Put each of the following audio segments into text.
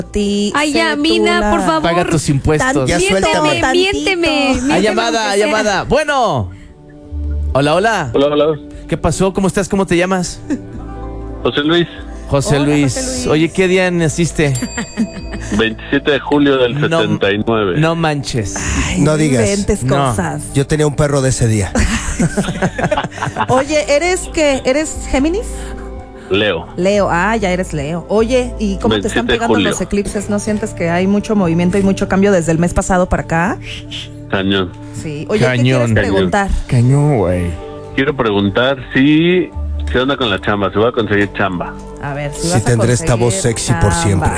Ay, ya, Mina, por favor. Paga tus impuestos. Ya suéltame. Miénteme. Hay llamada. Bueno. Hola. Hola. ¿Qué pasó? ¿Cómo estás? ¿Cómo te llamas? José Luis, José Hola, Luis. José Luis. Oye, ¿qué día naciste? 27 de julio del 79. No manches. No digas. Inventes No. cosas. Yo tenía un perro de ese día. Oye, ¿eres qué? ¿Eres Géminis? Leo. Leo, ya eres Leo. Oye, ¿y cómo te 27 están de pegando julio. los eclipses? ¿No sientes que hay mucho movimiento y mucho cambio desde el mes pasado para acá? Cañón. Sí. Oye, ¿qué Cañón. quieres preguntar? Cañón, güey. Quiero preguntar si... ¿Qué onda con la chamba? ¿Se va a conseguir chamba? A ver, si Sí vas a tendré esta conseguir voz sexy por chamba. siempre.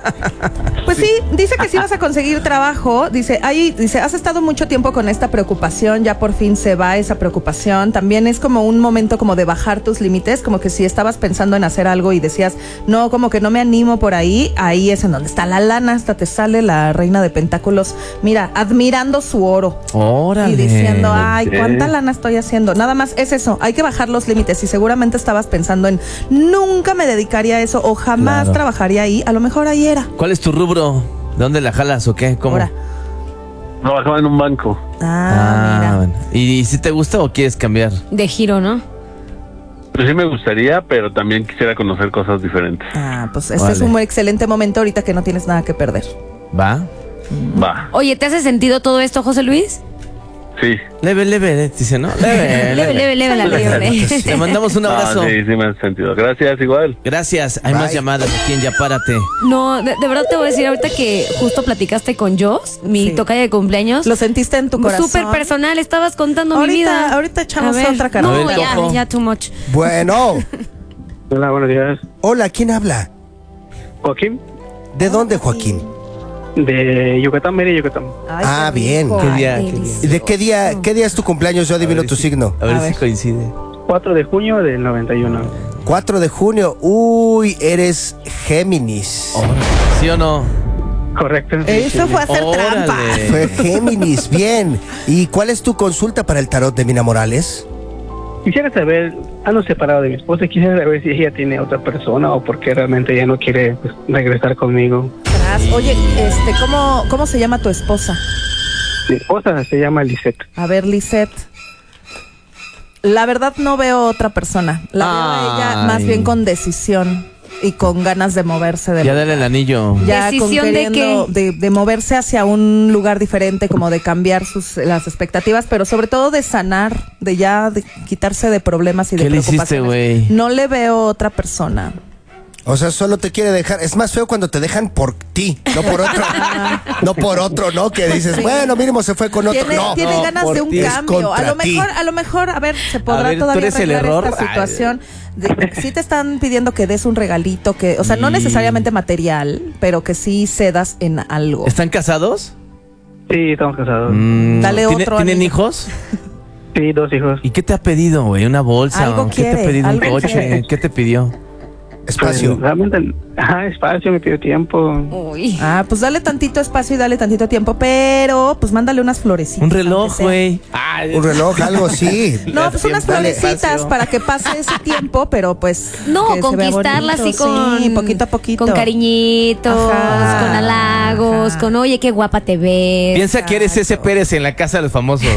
Pues sí, dice que sí vas a conseguir trabajo. Dice, has estado mucho tiempo con esta preocupación, ya por fin se va esa preocupación. También es como un momento como de bajar tus límites, como que si estabas pensando en hacer algo y decías, no, como que no me animo por ahí es en donde está la lana, hasta te sale la reina de pentáculos, mira, admirando su oro. Órale. Y diciendo, ay, Ok. ¿cuánta lana estoy haciendo? Nada más es eso, hay que bajar los límites. Y seguramente estabas pensando en, nunca me dedicaría a eso o jamás Claro. trabajaría ahí. A lo mejor ahí era. ¿Cuál es tu rubro? ¿Dónde la jalas o qué? ¿Cómo? Ahora. Trabajaba en un banco. Mira. Bueno. ¿Y si te gusta o quieres cambiar? De giro, ¿no? Pues sí me gustaría, pero también quisiera conocer cosas diferentes. Pues este Vale. es un muy excelente momento ahorita que no tienes nada que perder. ¿Va? Va. Oye, ¿te hace sentido todo esto, José Luis? Sí. Leve, dice, ¿no? Leve. Leve. Te mandamos un abrazo. Sí me hace sentido. Gracias, igual. Gracias. Hay Bye. más llamadas aquí en Ya Párate. No, de verdad te voy a decir, ahorita que justo platicaste con Jos, mi Sí. tocaya de cumpleaños. Lo sentiste en tu corazón. Súper personal, estabas contando mi vida. Ahorita echamos A ver, otra carta. A No, ver, ya, Cojo. ya, too much. Bueno. Hola, buenos días. Hola, ¿quién habla? Joaquín, ¿De dónde, Joaquín? de Yucatán, Mérida, Yucatán. Ay, qué bien. rico. ¿Qué día? Ay, ¿Qué día? ¿Y de qué día es tu cumpleaños? Yo adivino tu signo. A ver A si ver. coincide. 4 de junio del 91. 4 de junio. Uy, eres Géminis. ¿Sí o no? Correcto. Eso fue hacer trampa. Órale. Fue Géminis, bien. ¿Y cuál es tu consulta para el tarot de Mina Morales? Quisiera saber, ando separado de mi esposa, quisiera saber si ella tiene otra persona o por qué realmente ella no quiere regresar conmigo. Oye, ¿cómo se llama tu esposa? Mi esposa se llama Lisette. A ver, Lisette. La verdad no veo otra persona. La veo a ella más Ay. bien con decisión y con ganas de moverse de Ya dale el anillo. ya con ¿Decisión de queriendo de moverse hacia un lugar diferente, como de cambiar las expectativas, pero sobre todo de sanar, de quitarse de problemas y de ¿Qué le hiciste, preocupaciones. güey? No le veo otra persona. O sea, solo te quiere dejar. Es más feo cuando te dejan por ti, no por otro. No por otro, ¿no? Que dices, Sí. bueno, mínimo se fue con otro. Tiene No. ganas por de un ti. cambio. Es contra A lo mejor, a ver, se podrá ver, ¿tú todavía eres el arreglar error? esta situación. Sí te están pidiendo que des un regalito, o sea, no necesariamente material, pero que sí cedas en algo. ¿Están casados? Sí, estamos casados. Dale otro ¿Tienen anillo. hijos? Sí, 2 hijos. ¿Y qué te ha pedido, güey? ¿Una bolsa? Algo ¿Qué te quiere, ha pedido? ¿Un algo coche? quiere. ¿Qué te pidió? Espacio. Pues, realmente, espacio, me pidió tiempo. Uy. Pues dale tantito espacio y dale tantito tiempo, pero pues mándale unas florecitas. Un reloj, aunque sea. güey. Un reloj, algo sí. No, pues unas Dale. florecitas para que pase ese tiempo, pero pues No, que se vea conquistarla bonito, así con... sí, poquito a poquito. Con cariñitos, Ajá. con halagos, Ajá. con oye, qué guapa te ves. Piensa que eres ese Pérez en la casa de los famosos.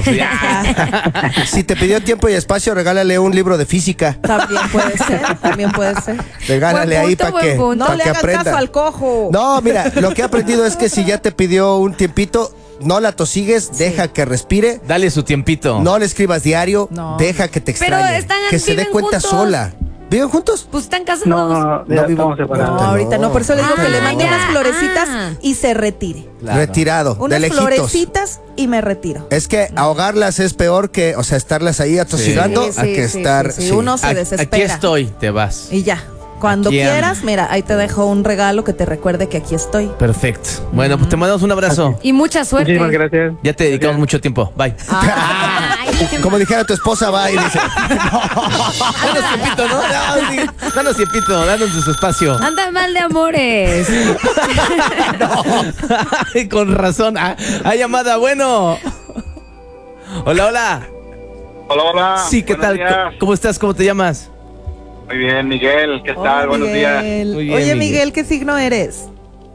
Si te pidió tiempo y espacio, regálale un libro de física. También puede ser. Regálale Buen ahí punto, para que, buen punto. No pa' le que hagas aprenda. caso al cojo. No, mira, lo que he aprendido es que si ya te pidió un tiempito, no la tosigues, deja que respire. Dale su tiempito. No le escribas diario, No. deja que te Pero extrañe. están- que se dé viven cuenta juntos. sola. ¿Viven juntos? Pues están casados. No, ya No vivo- estamos separados. No, ahorita no, por eso le digo que le Ah, mande ya. unas florecitas Ah. y se retire. Claro. Retirado, de Unas lejitos. florecitas y me retiro. Es que ahogarlas es peor que, o sea, estarlas ahí atosigando Sí, a sí, que sí, estar. sí, sí. Uno se Aquí desespera. estoy, te vas. Y ya. Cuando Aquí ando. quieras, mira, ahí te dejo un regalo que te recuerde que aquí estoy. Perfecto. Bueno, pues te mandamos un abrazo. Y mucha suerte. Muchísimas gracias. Ya te dedicamos mucho tiempo. Bye. Ay, Como dijera tu esposa, va y dice. Danos tiempito, ¿no? No, sí. Danos tiempito, danos su espacio. anda mal de amores. Ay, con razón. Hay llamada, bueno. Hola, hola. Hola. Sí, ¿qué Buenos tal? días. ¿Cómo estás? ¿Cómo te llamas? Muy bien, Miguel. ¿Qué tal? Hola, Buenos días. Miguel. Muy bien, Oye, Miguel. Miguel, ¿qué signo eres?